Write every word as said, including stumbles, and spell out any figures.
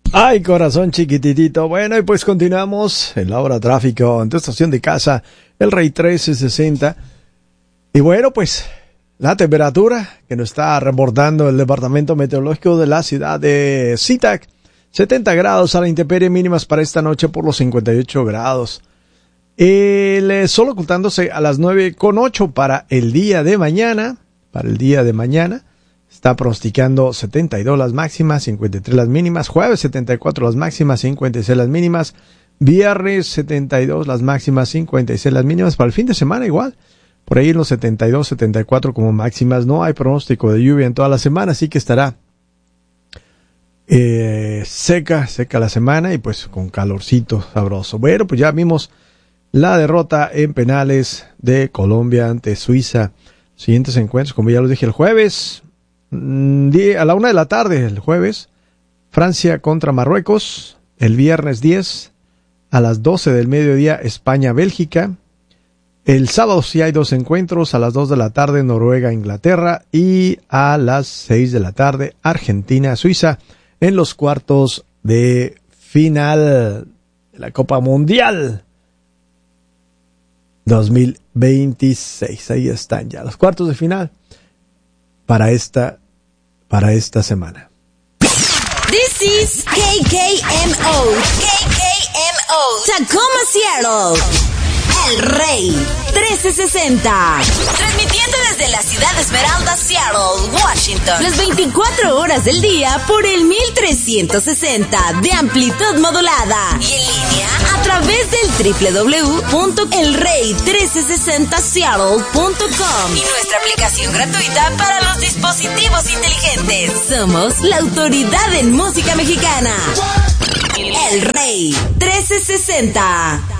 Ay, corazón chiquititito. Bueno, y pues continuamos en la hora de tráfico en tu estación de casa, el Rey trece sesenta. Y bueno, pues la temperatura que nos está reportando el Departamento Meteorológico de la ciudad de SeaTac, setenta grados a la intemperie, mínimas para esta noche por los cincuenta y ocho grados. El sol ocultándose a las nueve con ocho para el día de mañana, para el día de mañana. Está pronosticando setenta y dos las máximas, cincuenta y tres las mínimas. Jueves setenta y cuatro las máximas, cincuenta y seis las mínimas. Viernes setenta y dos las máximas, cincuenta y seis las mínimas. Para el fin de semana igual. Por ahí en los setenta y dos, setenta y cuatro como máximas. No hay pronóstico de lluvia en toda la semana, así que estará eh, seca, seca la semana y pues con calorcito sabroso. Bueno, pues ya vimos la derrota en penales de Colombia ante Suiza. Siguientes encuentros, como ya lo dije, el jueves a la una de la tarde, el jueves, Francia contra Marruecos. El viernes diez, a las doce del mediodía, España-Bélgica. El sábado sí hay dos encuentros, a las dos de la tarde, Noruega-Inglaterra. Y a las seis de la tarde, Argentina-Suiza, en los cuartos de final de la Copa Mundial dos mil veintiséis. Ahí están ya los cuartos de final para esta, para esta semana. This is K K M O. K K M O. Tacoma, Seattle. El Rey trece sesenta. Transmitiendo desde la ciudad de Esmeralda, Seattle, Washington. Las veinticuatro horas del día por el mil trescientos sesenta de amplitud modulada. Y en línea a través del doble u doble u doble u punto el rey trece sesenta seattle punto com y nuestra aplicación gratuita para los dispositivos inteligentes. Somos la autoridad en música mexicana. El Rey trece sesenta.